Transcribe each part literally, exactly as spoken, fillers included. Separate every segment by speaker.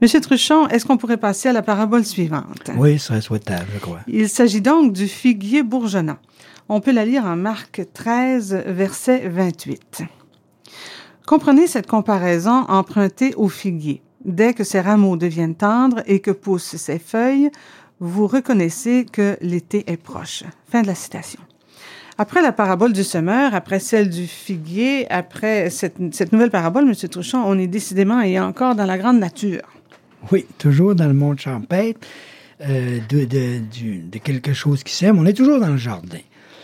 Speaker 1: Monsieur Truchon, est-ce qu'on pourrait passer à la parabole suivante?
Speaker 2: Oui, ce serait souhaitable, je crois.
Speaker 1: Il s'agit donc du figuier bourgeonnant. On peut la lire en Marc treize, verset vingt-huit. Comprenez cette comparaison empruntée au figuier. Dès que ses rameaux deviennent tendres et que poussent ses feuilles, vous reconnaissez que l'été est proche. Fin de la citation. Après la parabole du semeur, après celle du figuier, après cette, cette nouvelle parabole, M. Truchon, on est décidément et encore dans la grande nature.
Speaker 2: Oui, toujours dans le monde champêtre, euh, de, de, du, de quelque chose qui sème. On est toujours dans le jardin.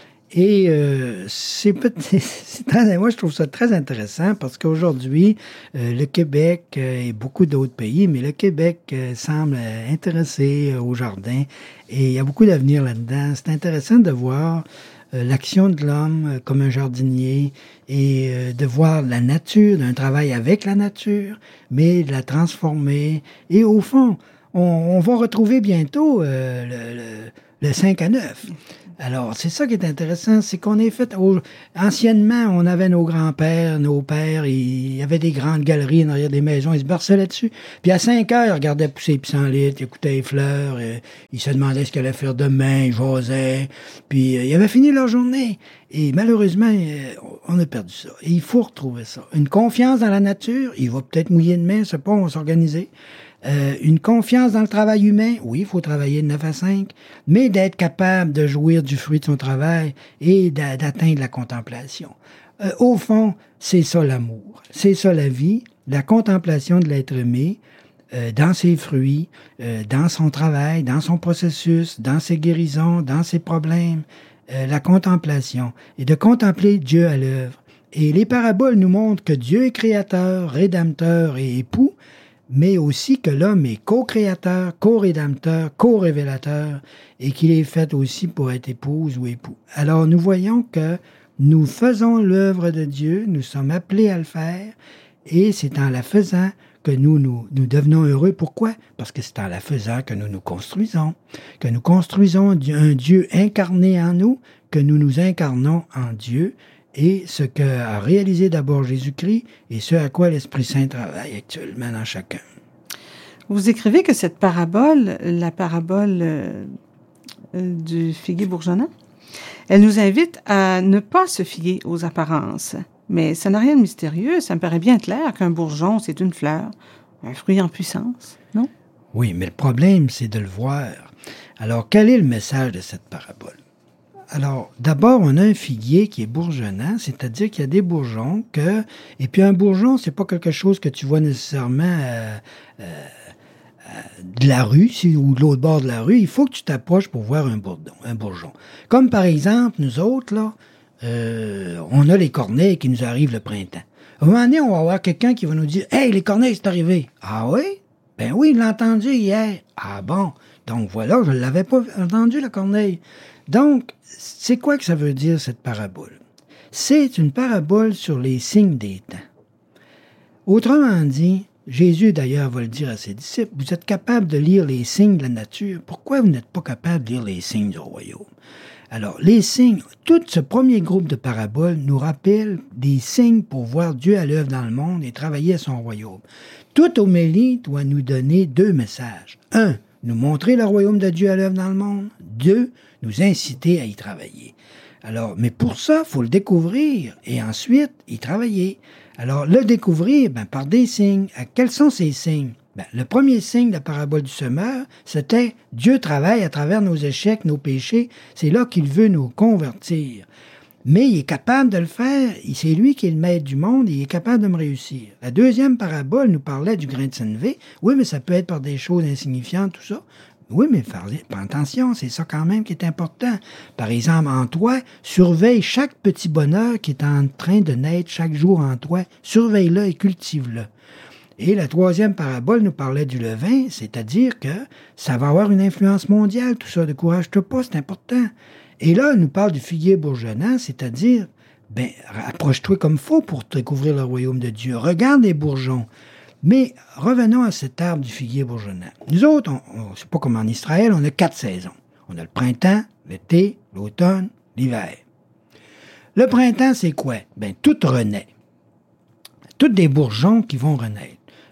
Speaker 2: Et euh, c'est, c'est, c'est très, moi, je trouve ça très intéressant parce qu'aujourd'hui, euh, le Québec euh, et beaucoup d'autres pays, mais le Québec euh, semble intéressé euh, au jardin et il y a beaucoup d'avenir là-dedans. C'est intéressant de voir euh, l'action de l'homme euh, comme un jardinier et euh, de voir la nature, d'un travail avec la nature, mais de la transformer. Et au fond, on, on va retrouver bientôt euh, le, le, le cinq à neuf. Alors, c'est ça qui est intéressant, c'est qu'on est fait... Au, anciennement, on avait nos grands-pères, nos pères, il y avait des grandes galeries derrière des maisons, ils se berçaient là-dessus. Puis à cinq heures, ils regardaient pousser les pissenlits, ils écoutaient les fleurs, et, ils se demandaient ce qu'ils allaient faire demain, ils jasaient, puis euh, ils avaient fini leur journée. Et malheureusement, euh, on a perdu ça. Et il faut retrouver ça. Une confiance dans la nature, il va peut-être mouiller demain, c'est pas, on va s'organiser. Euh, une confiance dans le travail humain, oui, il faut travailler de neuf à cinq, mais d'être capable de jouir du fruit de son travail et d'a- d'atteindre la contemplation. Euh, au fond, c'est ça l'amour, c'est ça la vie, la contemplation de l'être aimé, euh, dans ses fruits, euh, dans son travail, dans son processus, dans ses guérisons, dans ses problèmes, euh, la contemplation, et de contempler Dieu à l'œuvre. Et les paraboles nous montrent que Dieu est créateur, rédempteur et époux, mais aussi que l'homme est co-créateur, co-rédempteur, co-révélateur, et qu'il est fait aussi pour être épouse ou époux. Alors nous voyons que nous faisons l'œuvre de Dieu, nous sommes appelés à le faire, et c'est en la faisant que nous, nous, nous devenons heureux. Pourquoi? Parce que c'est en la faisant que nous nous construisons, que nous construisons un Dieu incarné en nous, que nous nous incarnons en Dieu, et ce qu'a réalisé d'abord Jésus-Christ et ce à quoi l'Esprit Saint travaille actuellement dans chacun.
Speaker 1: Vous écrivez que cette parabole, la parabole euh, du figuier bourgeonnant, elle nous invite à ne pas se fier aux apparences. Mais ça n'a rien de mystérieux, ça me paraît bien clair qu'un bourgeon, c'est une fleur, un fruit en puissance, non?
Speaker 2: Oui, mais le problème, c'est de le voir. Alors, quel est le message de cette parabole? Alors, d'abord, on a un figuier qui est bourgeonnant, c'est-à-dire qu'il y a des bourgeons que... Et puis un bourgeon, c'est pas quelque chose que tu vois nécessairement euh, euh, euh, de la rue, si, ou de l'autre bord de la rue. Il faut que tu t'approches pour voir un bourdon, un bourgeon. Comme par exemple, nous autres, là, euh, on a les corneilles qui nous arrivent le printemps. À un moment donné, on va avoir quelqu'un qui va nous dire « Hey, les corneilles, c'est arrivé! » Ah oui? Ben oui, il l'a entendu hier. Ah bon? Donc voilà, je ne l'avais pas entendu, la corneille. Donc, c'est quoi que ça veut dire, cette parabole? C'est une parabole sur les signes des temps. Autrement dit, Jésus d'ailleurs va le dire à ses disciples, vous êtes capables de lire les signes de la nature, pourquoi vous n'êtes pas capables de lire les signes du royaume? Alors, les signes, tout ce premier groupe de paraboles nous rappelle des signes pour voir Dieu à l'œuvre dans le monde et travailler à son royaume. Toute homélie doit nous donner deux messages. Un, nous montrer le royaume de Dieu à l'œuvre dans le monde. Deux, nous inciter à y travailler. Alors, mais pour ça, il faut le découvrir et ensuite y travailler. Alors, le découvrir, ben, par des signes. Quels sont ces signes? Ben, le premier signe de la parabole du semeur, c'était Dieu travaille à travers nos échecs, nos péchés. C'est là qu'il veut nous convertir. Mais il est capable de le faire. C'est lui qui est le maître du monde et il est capable de me réussir. La deuxième parabole nous parlait du grain de sénévé. Oui, mais ça peut être par des choses insignifiantes, tout ça. Oui, mais fais attention, c'est ça quand même qui est important. Par exemple, en toi, surveille chaque petit bonheur qui est en train de naître chaque jour en toi. Surveille-le et cultive-le. Et la troisième parabole nous parlait du levain, c'est-à-dire que ça va avoir une influence mondiale, tout ça. Décourage-toi pas, c'est important. Et là, elle nous parle du figuier bourgeonnant, c'est-à-dire, ben, approche-toi comme faut pour découvrir le royaume de Dieu. Regarde les bourgeons. Mais revenons à cet arbre du figuier bourgeonnant. Nous autres, on, on, c'est pas comme en Israël, on a quatre saisons. On a le printemps, l'été, l'automne, l'hiver. Le printemps, c'est quoi? Ben, tout renaît. Toutes des bourgeons qui vont renaître.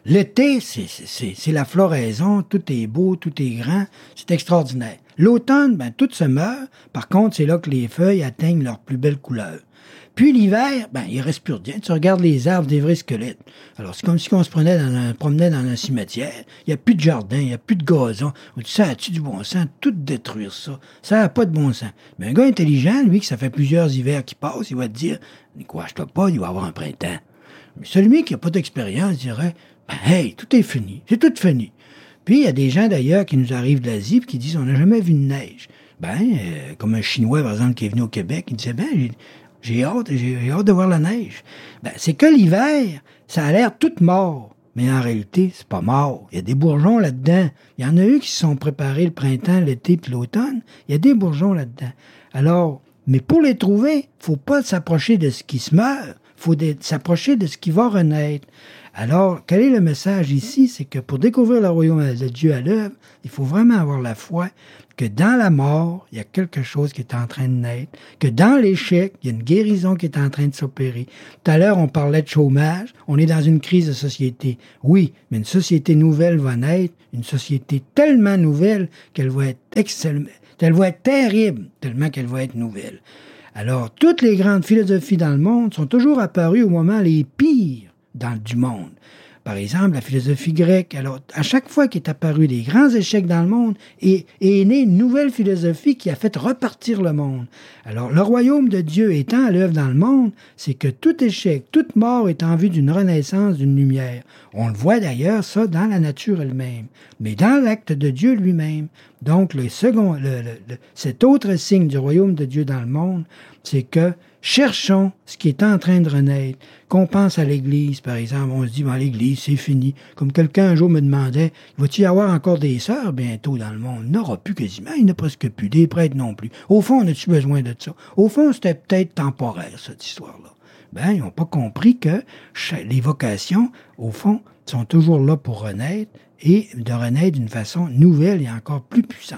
Speaker 2: L'été, c'est, c'est, c'est la floraison, tout est beau, tout est grand, c'est extraordinaire. L'automne, ben, tout se meurt. Par contre, c'est là que les feuilles atteignent leur plus belle couleur. Puis l'hiver, ben, il reste plus rien. Tu regardes les arbres, des vrais squelettes. Alors, c'est comme si on se prenait dans un, promenait dans un cimetière. Il n'y a plus de jardin, il n'y a plus de gazon. On dit, ça a-tu du bon sens? Tout détruire ça. Ça n'a pas de bon sens. Mais un gars intelligent, lui, que ça fait plusieurs hivers qu'il passe, il va te dire, quoi, je te pas, il va avoir un printemps. Mais celui qui n'a pas d'expérience dirait, ben, hey, tout est fini. C'est tout fini. Puis, il y a des gens, d'ailleurs, qui nous arrivent de l'Asie et qui disent, on n'a jamais vu de neige. Ben, euh, comme un Chinois, par exemple, qui est venu au Québec, il disait, ben, j'ai, j'ai hâte, j'ai, j'ai hâte de voir la neige. Ben, c'est que l'hiver, ça a l'air tout mort. Mais en réalité, c'est pas mort. Il y a des bourgeons là-dedans. Il y en a eu qui se sont préparés le printemps, l'été puis l'automne. Il y a des bourgeons là-dedans. Alors, mais pour les trouver, faut pas s'approcher de ce qui se meurt. Faut de, s'approcher de ce qui va renaître. Alors, quel est le message ici? C'est que pour découvrir le royaume de Dieu à l'œuvre, il faut vraiment avoir la foi que dans la mort, il y a quelque chose qui est en train de naître, que dans l'échec, il y a une guérison qui est en train de s'opérer. Tout à l'heure, on parlait de chômage. On est dans une crise de société. Oui, mais une société nouvelle va naître, une société tellement nouvelle qu'elle va être excellente, qu'elle va être terrible, tellement qu'elle va être nouvelle. Alors, toutes les grandes philosophies dans le monde sont toujours apparues au moment les pires dans du monde. Par exemple, la philosophie grecque. Alors, à chaque fois qu'il est apparu des grands échecs dans le monde, est, est née une nouvelle philosophie qui a fait repartir le monde. Alors, le royaume de Dieu étant à l'œuvre dans le monde, c'est que tout échec, toute mort est en vue d'une renaissance, d'une lumière. On le voit d'ailleurs, ça, dans la nature elle-même, mais dans l'acte de Dieu lui-même. Donc, le second, le, le, le, cet autre signe du royaume de Dieu dans le monde, c'est que cherchons ce qui est en train de renaître. Qu'on pense à l'Église, par exemple, on se dit, bon, l'Église, c'est fini. Comme quelqu'un un jour me demandait, va-t-il y avoir encore des sœurs bientôt dans le monde? Il n'y aura plus quasiment, il n'y en a presque plus, des prêtres non plus. Au fond, on a-tu besoin de ça? Au fond, c'était peut-être temporaire, cette histoire-là. Ben, ils n'ont pas compris que les vocations, au fond, sont toujours là pour renaître et de renaître d'une façon nouvelle et encore plus puissante.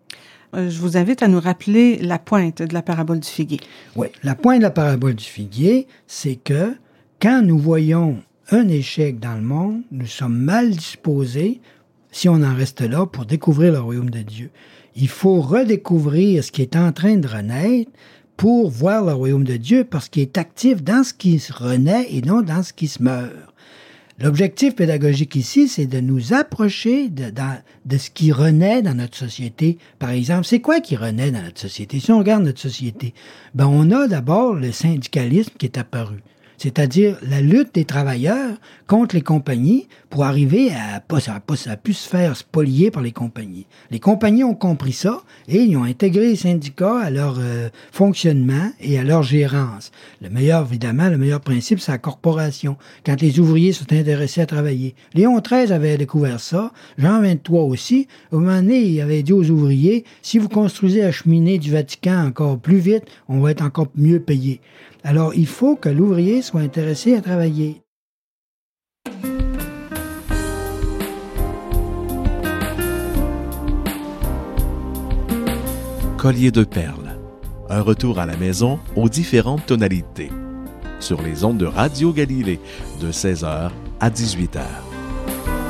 Speaker 1: Je vous invite à nous rappeler la pointe de la parabole du figuier.
Speaker 2: Oui, la pointe de la parabole du figuier, c'est que quand nous voyons un échec dans le monde, nous sommes mal disposés, si on en reste là, pour découvrir le royaume de Dieu. Il faut redécouvrir ce qui est en train de renaître pour voir le royaume de Dieu, parce qu'il est actif dans ce qui se renaît et non dans ce qui se meurt. L'objectif pédagogique ici, c'est de nous approcher de, de, de ce qui renaît dans notre société. Par exemple, c'est quoi qui renaît dans notre société? Si on regarde notre société, ben on a d'abord le syndicalisme qui est apparu. C'est-à-dire la lutte des travailleurs contre les compagnies pour arriver à pas ça pas ça a pu se faire spolier par les compagnies. Les compagnies ont compris ça et ils ont intégré les syndicats à leur euh, fonctionnement et à leur gérance. Le meilleur, évidemment, le meilleur principe, c'est la corporation, quand les ouvriers sont intéressés à travailler. Léon treize avait découvert ça, Jean vingt-trois aussi. Au moment donné, il avait dit aux ouvriers, si vous construisez la cheminée du Vatican encore plus vite, on va être encore mieux payé. Alors, il faut que l'ouvrier soit intéressé à travailler.
Speaker 3: Collier de perles. Un retour à la maison aux différentes tonalités. Sur les ondes de Radio Galilée, de seize heures à dix-huit heures.